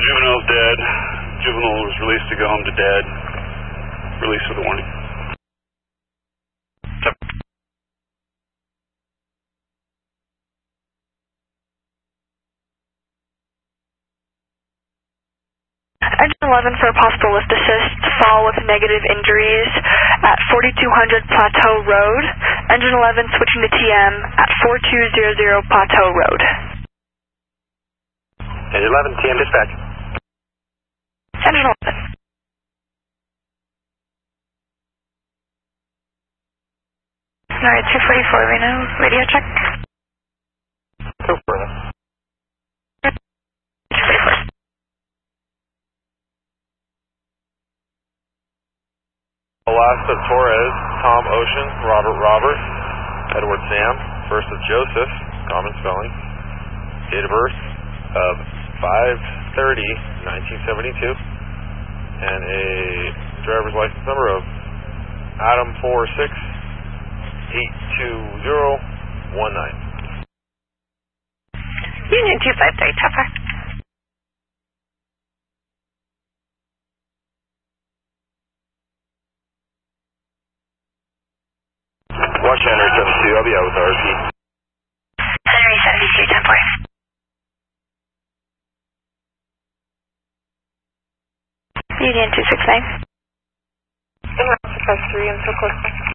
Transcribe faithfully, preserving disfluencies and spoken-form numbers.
Juvenile's dead. Juvenile was released to go home to dead. Release with a warning. Engine eleven for a possible lift assist, fall with negative injuries at forty-two hundred Plateau Road. Engine eleven switching to T M at forty-two hundred Plateau Road. Engine eleven, T M dispatch. Engine eleven. Alright, two forty-four, we know. Radio check. Go for it. two forty-four. Alaska Torres, Tom Ocean, Robert Robert, Edward Sam, first of Joseph, common spelling, date of birth of five thirty nineteen seventy-two, and a driver's license number of Adam four six eight two zero one nine. Union two five three, Chopper. Watch Henry seventy-two, I'll be out with R P. Henry seventy-two, ten four. Union two six nine. In route to five three, I'm so close.